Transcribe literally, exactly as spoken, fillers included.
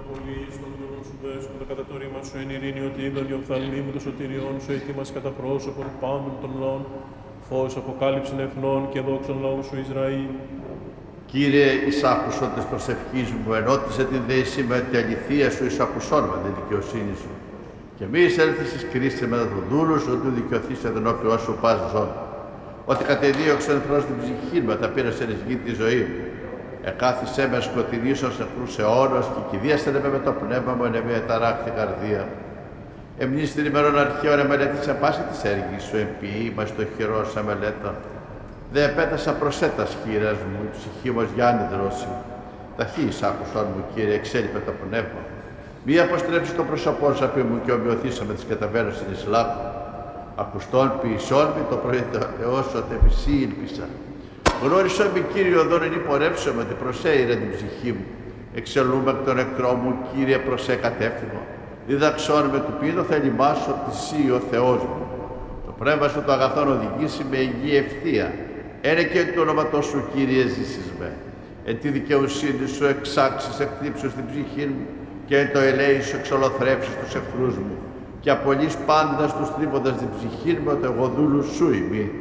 πολύ στον λόγο σου δέσποντα κατά το ρήμα σου εν ειρήνη ότι είδον η οφθαλμή μου το σωτηριών σου ετοίμασε κατά πρόσωπον πάντων των λαών, φως αποκάλυψην εθνών και δόξων λαού σου Ισραήλ. Κύριε, εις άκουσον της προσευχής μου, ερώτησε την δέση με τη αληθεία σου, εις ακουσόν με την δικαιοσύνη σου. Και μη εισέλθεις εις κρίση μετά του δούλου σου, ότι δικαιωθείς ενώπιον σου πας ζών. Ότι κατεδίωξε εχθρός την ψυχή μου, μεταπήρασε εις γη τη ζωή μου. Εκάθισέ με σκοτεινήσεως εχθρούς αιώνος και κηδίαστερε με με το πνεύμα μου, εν μια ταράκτη καρδία. Εμνείς την ημερών αρχαίων εμελέτησα πάση της έργης σου, εμποιή μας το χειρό σαν μελέτα. Δε επέτασα προσέτας χείρας μου, η ψυχή μου ως Γιάννη δρόση. Ταχύς άκουσον μου, Κύριε, εξέλιπε το πνεύμα. Μη αποστρέψει το πρόσωπό σου απ' μου και ομοιωθήσα με τις καταβαίνω στην Ισλάκου. Ακουστών ποιησών μη το προειδεώσω ότι επισή ήλπισα. Γνώρισό μη, Κύριε, οδόν εν υπορεύσω με ότι προσέειρε την ψυχή μου. Εξελούμε εκ των εχθρών μου, Κύριε, προσέ κατεύθυνο. Διδαξών με του πίνω θέλημά σου ότι εσύ ο Θεός μου. Το πνεύμα σου το αγαθόν οδηγήσει με υγιή ευθεία. Ένε και το όνοματό σου, Κύριε, ζήσεις με. Εν τη δικαιοσύνη σου εξάξεις εκτύψεις την ψυχή μου και εν το ελέη σου εξολοθρεύσεις τους εχθρούς μου και απολύς πάντα στους τρύποντας την ψυχή μου ότι εγώ δούλου σου ημί.